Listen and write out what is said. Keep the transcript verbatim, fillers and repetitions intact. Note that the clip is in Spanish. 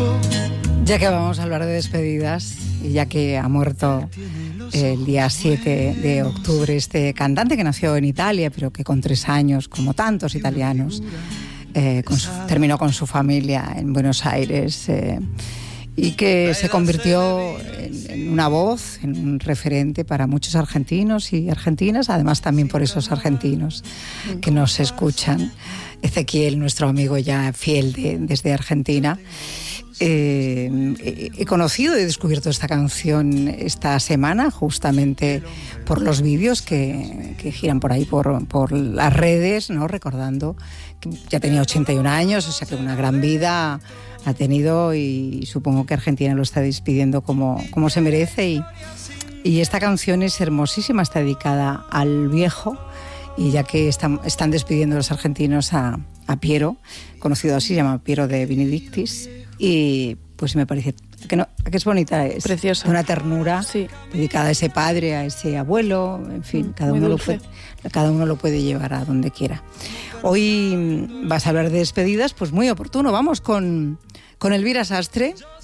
Ya que vamos a hablar de despedidas y ya que ha muerto el día siete de octubre este cantante que nació en Italia, pero que con tres años, como tantos italianos, eh, con su, terminó con su familia en Buenos Aires eh, y que se convirtió en, en una voz, en un referente para muchos argentinos y argentinas, además también por esos argentinos que nos escuchan. Ezequiel, nuestro amigo ya fiel de, desde Argentina. Eh, he conocido y he descubierto esta canción esta semana justamente por los vídeos que, que giran por ahí por, por las redes, ¿no? Recordando que ya tenía ochenta y un años, o sea que una gran vida ha tenido y supongo que Argentina lo está despidiendo como, como se merece y, y esta canción es hermosísima, está dedicada al viejo y ya que están, están despidiendo los argentinos a, a Piero, conocido así, se llama Piero de Benedictis. Y pues me parece que, no, que es bonita, es preciosa, una ternura, sí, dedicada a ese padre, a ese abuelo, en fin, mm, cada uno lo puede, cada uno lo puede llevar a donde quiera. Hoy vas a hablar de despedidas, pues muy oportuno, vamos con, con Elvira Sastre,